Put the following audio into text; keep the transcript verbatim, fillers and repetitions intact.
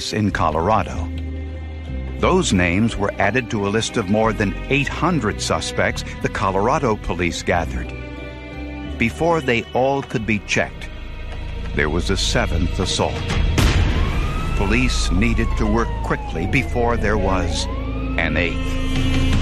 in Colorado. Those names were added to a list of more than eight hundred suspects the Colorado police gathered. Before they all could be checked, there was a seventh assault. Police needed to work quickly before there was an eighth.